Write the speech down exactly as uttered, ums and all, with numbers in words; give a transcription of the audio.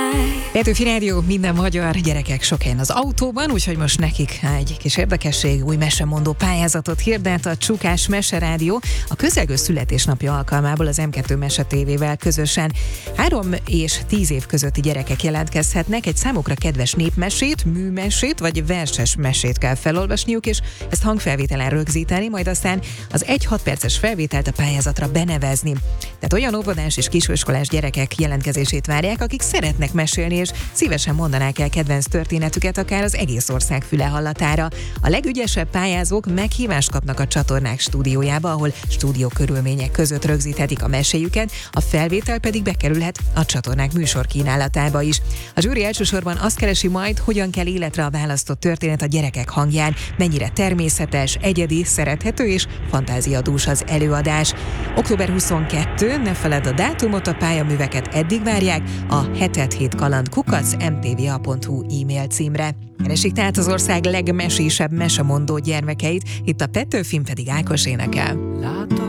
Petőfi Rádió, minden magyar, gyerekek sok helyen az autóban, úgyhogy most nekik egy kis érdekesség, új mesemondó pályázatot hirdet a Csukás Meserádió a közelgő születésnapja alkalmából az em kettő Mese té vével közösen. Három és tíz év közötti gyerekek jelentkezhetnek, egy számukra kedves népmesét, műmesét vagy verses mesét kell felolvasniuk, és ezt hangfelvételen rögzíteni, majd aztán az egy-hat perces felvételt a pályázatra benevezni. Tehát olyan óvodás és kisiskolás gyerekek jelentkezését várják, akik szeretnek mesélni, és szívesen mondanák el kedvenc történetüket akár az egész ország füle hallatára. A legügyesebb pályázók meghívást kapnak a csatornák stúdiójába, ahol stúdió körülmények között rögzíthetik a meséjüket, a felvétel pedig bekerülhet a csatornák műsorkínálatába is. A zsűri elsősorban azt keresi majd, hogyan kell életre a választott történet a gyerekek hangján, mennyire természetes, egyedi, szerethető és fantáziadús az előadás. október huszonkettő, ne feledd a dátumot, a pályaműveket eddig várják a hetvenhét kaland kukac em té vé á pont hu e-mail címre. Keresik tehát az ország legmesésebb mesemondó gyermekeit, itt a Petőfin pedig Ákos énekel. Látom